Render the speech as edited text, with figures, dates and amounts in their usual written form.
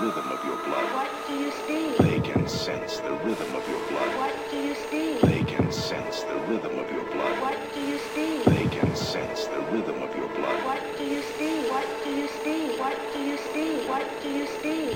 rhythm of your blood. What do you see? They can sense the rhythm of your